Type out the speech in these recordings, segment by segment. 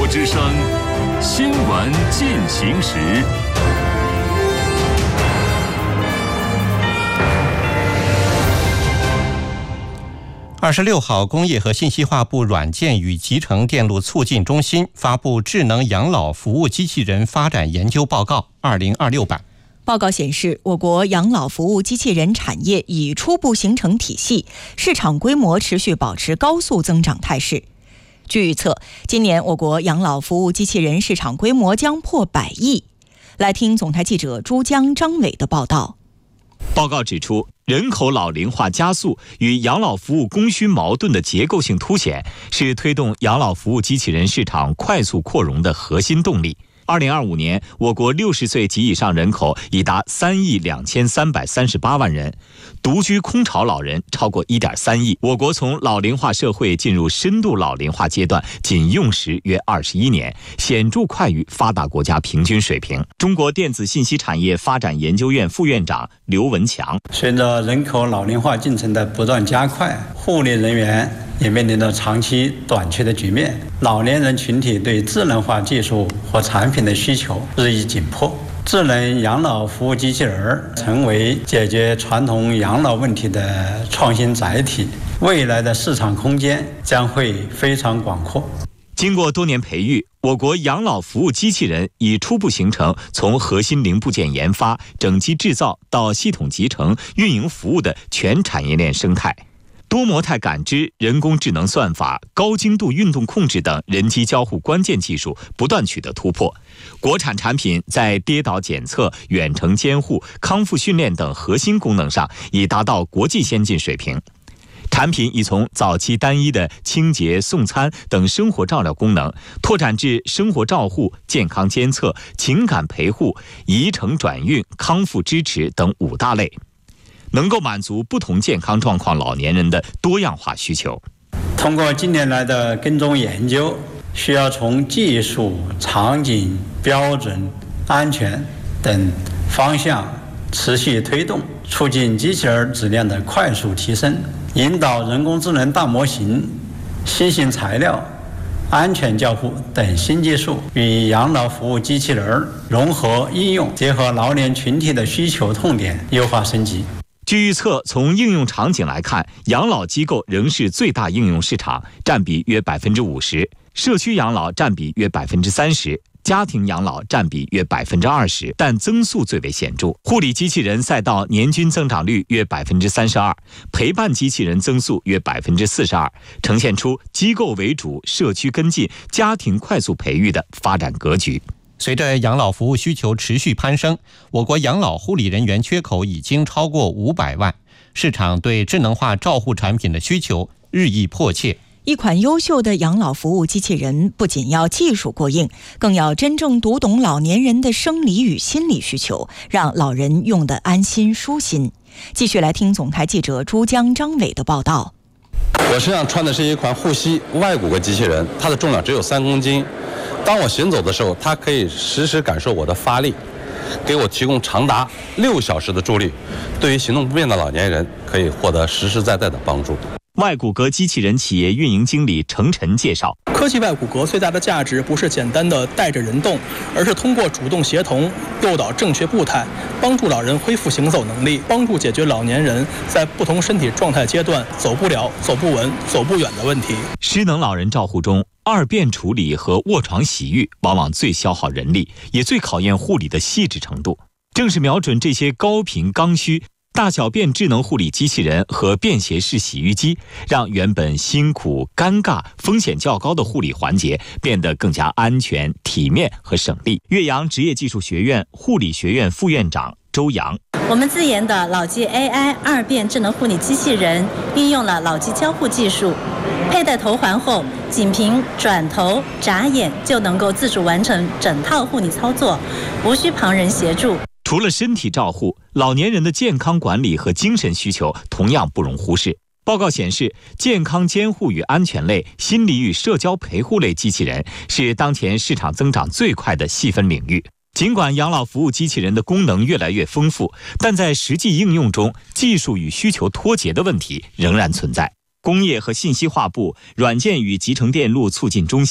之声，新闻进行时。 26号，工业和信息化部软件与集成电路促进中心发布智能养老服务机器人发展研究报告2026版。 报告显示，我国养老服务机器人产业已初步形成体系，市场规模持续保持高速增长态势。据预测，今年我国养老服务机器人市场规模将破100亿。来听总台记者珠江张伟的报道。 报告指出，人口老龄化加速与养老服务供需矛盾的结构性凸显，是推动养老服务机器人市场快速扩容的核心动力。2025年，我国60岁及以上人口已达3亿2338万人，独居空巢老人超过1.3亿。我国从老龄化社会进入深度老龄化阶段，仅用时约21年，显著快于发达国家平均水平。中国电子信息产业发展研究院副院长刘文强： 随着人口老龄化进程的不断加快，护理人员也面临着长期短缺的局面，老年人群体对智能化技术和产品的需求日益紧迫。智能养老服务机器人成为解决传统养老问题的创新载体，未来的市场空间将会非常广阔。 经过多年培育，我国养老服务机器人已初步形成从核心零部件研发、整机制造到系统集成、运营服务的全产业链生态。多模态感知、人工智能算法、高精度运动控制等人机交互关键技术不断取得突破，国产产品在跌倒检测、远程监护、康复训练等核心功能上已达到国际先进水平。产品已从早期单一的清洁、送餐等生活照料功能，拓展至生活照护、健康监测、情感陪护、移程转运、康复支持等5大类，能够满足不同健康状况老年人的多样化需求。 通过近年来的跟踪研究，需要从技术、场景、标准、安全等方向持续推动，促进机器人质量的快速提升，引导人工智能大模型、新型材料、安全交互等新技术与养老服务机器人融合应用，结合老年群体的需求痛点，优化升级。 据预测，从应用场景来看，养老机构仍是最大应用市场，占比约50%，社区养老占比约30%，家庭养老占比约20%，但增速最为显著。护理机器人赛道年均增长率约32%，陪伴机器人增速约42%，呈现出机构为主、社区跟进、家庭快速培育的发展格局。 随着养老服务需求持续攀升，我国养老护理人员缺口已经超过500万，市场对智能化照护产品的需求日益迫切。 一款优秀的养老服务机器人不仅要技术过硬，更要真正读懂老年人的生理与心理需求，让老人用得安心舒心。继续来听总台记者珠江张伟的报道。 我身上穿的是一款护膝外骨骼机器人，它的重量只有3公斤。当我行走的时候，它可以实时感受我的发力，给我提供长达6小时的助力。对于行动不便的老年人，可以获得实实在在的帮助。 外骨骼机器人企业运营经理程晨介绍， 科技外骨骼最大的价值不是简单的带着人动，而是通过主动协同诱导正确步态，帮助老人恢复行走能力，帮助解决老年人在不同身体状态阶段走不了、走不稳、走不远的问题。 失能老人照护中，二便处理和卧床洗浴往往最消耗人力，也最考验护理的细致程度。正是瞄准这些高频刚需，大小便智能护理机器人和便携式洗浴机，让原本辛苦、尴尬、风险较高的护理环节变得更加安全、体面和省力。岳阳职业技术学院护理学院副院长周阳， 我们自研的老机 AI 二便智能护理机器人运用了老机交互技术，佩戴头环后，仅凭转头、眨眼就能够自主完成整套护理操作，无需旁人协助。 除了身体照护，老年人的健康管理和精神需求同样不容忽视。报告显示，健康监护与安全类、心理与社交陪护类机器人是当前市场增长最快的细分领域。尽管养老服务机器人的功能越来越丰富，但在实际应用中，技术与需求脱节的问题仍然存在。工业和信息化部软件与集成电路促进中心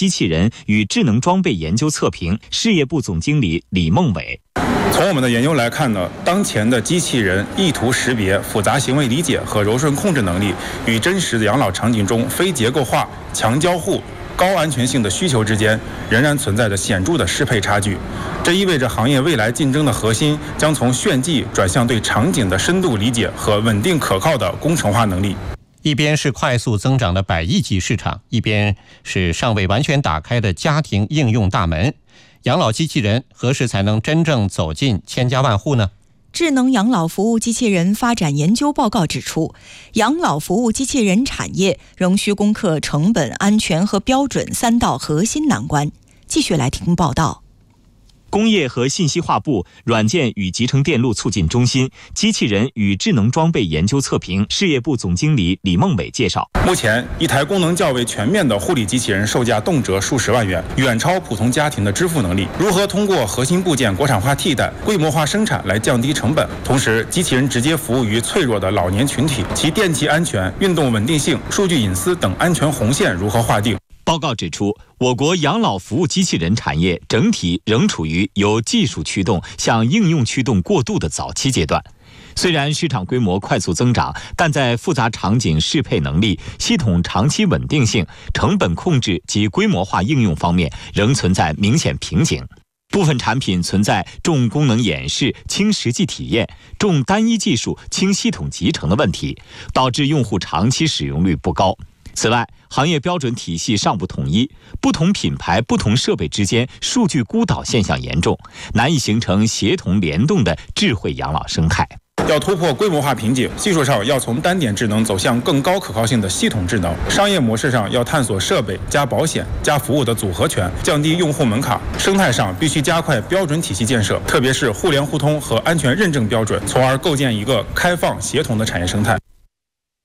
机器人与智能装备研究测评事业部总经理李梦伟。 从我们的研究来看呢，当前的机器人意图识别、复杂行为理解和柔顺控制能力与真实的养老场景中非结构化、强交互、高安全性的需求之间仍然存在着显著的适配差距。这意味着行业未来竞争的核心将从炫技转向对场景的深度理解和稳定可靠的工程化能力。 一边是快速增长的100亿级市场，一边是尚未完全打开的家庭应用大门。养老机器人何时才能真正走进千家万户呢？ 智能养老服务机器人发展研究报告指出，养老服务机器人产业仍需攻克成本、安全和标准3道核心难关。继续来听报道。 工业和信息化部软件与集成电路促进中心机器人与智能装备研究测评事业部总经理李梦伟介绍， 目前一台功能较为全面的护理机器人售价动辄数十万元，远超普通家庭的支付能力。如何通过核心部件国产化替代、规模化生产来降低成本？同时，机器人直接服务于脆弱的老年群体，其电气安全、运动稳定性、数据隐私等安全红线如何划定？ 报告指出，我国养老服务机器人产业整体仍处于由技术驱动向应用驱动过渡的早期阶段。虽然市场规模快速增长，但在复杂场景适配能力、系统长期稳定性、成本控制及规模化应用方面仍存在明显瓶颈。部分产品存在重功能演示、轻实际体验、重单一技术、轻系统集成的问题，导致用户长期使用率不高。此外，行业标准体系尚不统一，不同品牌、不同设备之间数据孤岛现象严重，难以形成协同联动的智慧养老生态。 要突破规模化瓶颈，技术上要从单点智能走向更高可靠性的系统智能，商业模式上要探索设备加保险加服务的组合拳，降低用户门槛。生态上必须加快标准体系建设，特别是互联互通和安全认证标准，从而构建一个开放协同的产业生态。